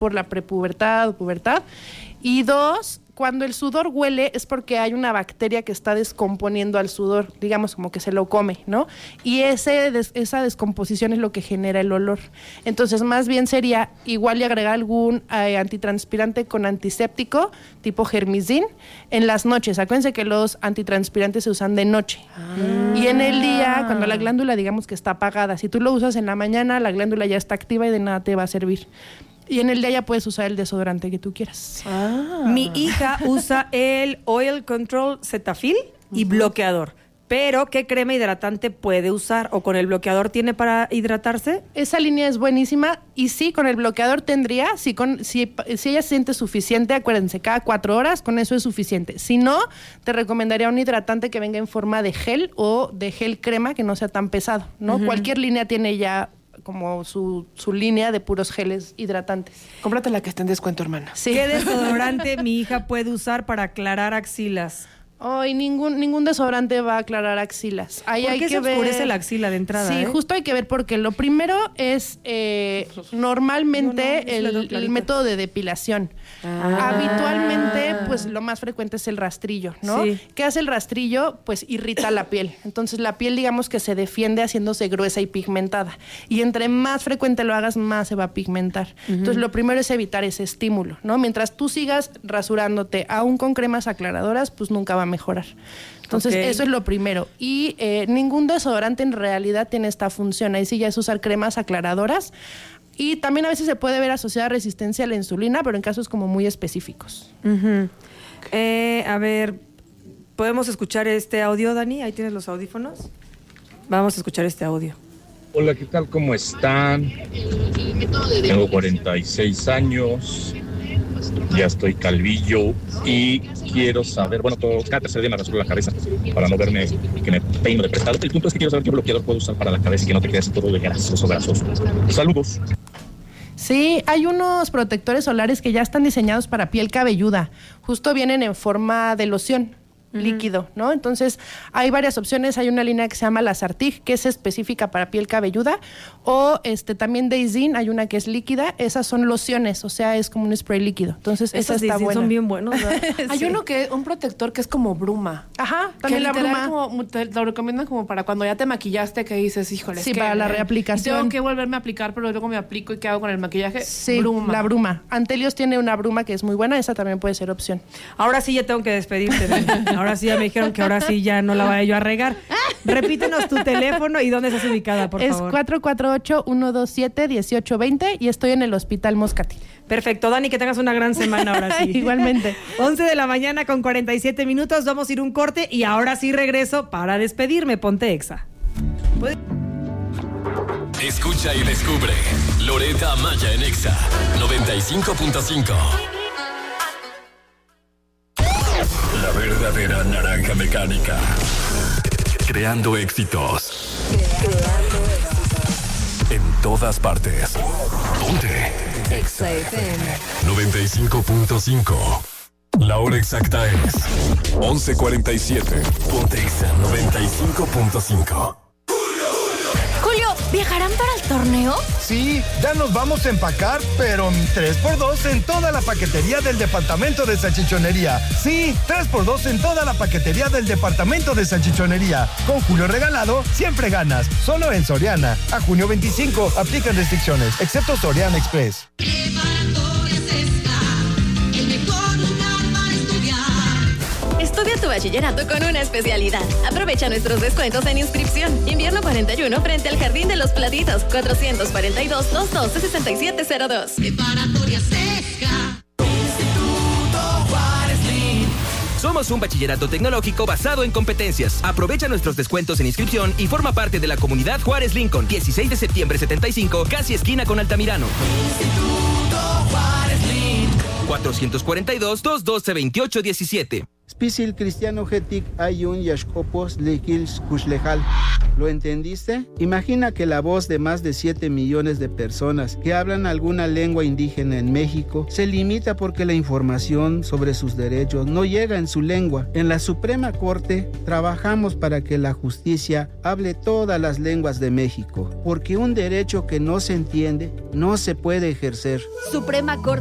por la prepubertad o pubertad. Y 2, cuando el sudor huele es porque hay una bacteria que está descomponiendo al sudor, digamos como que se lo come, ¿no? Y esa descomposición es lo que genera el olor. Entonces, más bien sería igual y agregar algún antitranspirante con antiséptico, tipo Germisin, en las noches. Acuérdense que los antitranspirantes se usan de noche. Y en el día, cuando la glándula, digamos que está apagada, si tú lo usas en la mañana, la glándula ya está activa y de nada te va a servir. Y en el día ya puedes usar el desodorante que tú quieras. Mi hija usa el Oil Control Cetaphil y bloqueador. Pero, ¿qué crema hidratante puede usar? ¿O con el bloqueador tiene para hidratarse? Esa línea es buenísima. Y sí, con el bloqueador tendría, si ella se siente suficiente, acuérdense, cada 4 horas, con eso es suficiente. Si no, te recomendaría un hidratante que venga en forma de gel o de gel crema, que no sea tan pesado, ¿no? Cualquier línea tiene ya como su línea de puros geles hidratantes. Cómprate la que está en descuento, hermana. Sí. ¿Qué desodorante mi hija puede usar para aclarar axilas? Ay, ningún desodorante va a aclarar axilas. Ahí ¿Por hay qué que se ver... oscurece la axila de entrada? Sí, justo hay que ver porque lo primero es normalmente el método de depilación. Habitualmente, pues lo más frecuente es el rastrillo, ¿no? Sí. ¿Qué hace el rastrillo? Pues irrita la piel. Entonces la piel, digamos que se defiende haciéndose gruesa y pigmentada. Y entre más frecuente lo hagas, más se va a pigmentar. Entonces lo primero es evitar ese estímulo, ¿no? Mientras tú sigas rasurándote aún con cremas aclaradoras, pues nunca va a mejorar. Entonces, eso es lo primero. Y ningún desodorante en realidad tiene esta función. Ahí sí ya es usar cremas aclaradoras. Y también a veces se puede ver asociada resistencia a la insulina, pero en casos como muy específicos. A ver, ¿podemos escuchar este audio, Dani? Ahí tienes los audífonos. Vamos a escuchar este audio. Hola, ¿qué tal? ¿Cómo están? Tengo 46 años, ya estoy calvillo y quiero saber, bueno, cada tercer día me rasuro la cabeza para no verme que me peino de prestado. El punto es que quiero saber qué bloqueador puedo usar para la cabeza y que no te quede así todo de grasoso. Saludos. Sí, hay unos protectores solares que ya están diseñados para piel cabelluda. Justo vienen en forma de loción. Líquido, ¿no? Entonces, hay varias opciones. Hay una línea que se llama la Sartig, que es específica para piel cabelluda, o también Daisy, hay una que es líquida. Esas son lociones, o sea, es como un spray líquido. Entonces, esa está buena. Son bien buenos, ¿verdad? Hay un protector que es como bruma. Ajá, también la bruma. Te lo recomiendan como para cuando ya te maquillaste, que dices, híjole, sí, para la reaplicación. Tengo que volverme a aplicar, pero luego me aplico y ¿qué hago con el maquillaje? Sí, bruma. La bruma. Antelios tiene una bruma que es muy buena, esa también puede ser opción. Ahora sí ya tengo que despedirte, Dani. Ahora sí ya me dijeron que ahora sí ya no la vaya yo a regar. Repítenos tu teléfono y dónde estás ubicada, por favor. Es 448-127-1820 y estoy en el Hospital Moscati. Perfecto, Dani, que tengas una gran semana ahora sí. Igualmente. 11 de la mañana con 47 minutos, vamos a ir un corte y ahora sí regreso para despedirme. Ponte Exa. Escucha y descubre Loreta Maya en Exa 95.5. La verdadera naranja mecánica. Creando éxitos. En todas partes. Ponte Exa FM 95.5. La hora exacta es 11:47. Ponte Exa 95.5. Julio, ¿viajarán para el torneo? Sí, ya nos vamos a empacar, pero 3x2 en toda la paquetería del departamento de salchichonería. Sí, 3x2 en toda la paquetería del departamento de salchichonería. Con Julio regalado, siempre ganas. Solo en Soriana. A junio 25, aplican restricciones, excepto Soriana Express. Estudia tu bachillerato con una especialidad. Aprovecha nuestros descuentos en inscripción. Invierno 41 frente al Jardín de los Platitos. 442-212-6702. Preparatoria Sesca. Instituto Juárez Lin. Somos un bachillerato tecnológico basado en competencias. Aprovecha nuestros descuentos en inscripción y forma parte de la comunidad Juárez Lincoln. 16 de septiembre 75, casi esquina con Altamirano. Instituto Juárez Lin. 442-212-2817. Spisil Cristiano Getic Ayun Yashkopos Lekils Kuslejal. ¿Lo entendiste? Imagina que la voz de más de 7 millones de personas que hablan alguna lengua indígena en México se limita porque la información sobre sus derechos no llega en su lengua. En la Suprema Corte trabajamos para que la justicia hable todas las lenguas de México, porque un derecho que no se entiende no se puede ejercer. Suprema Corte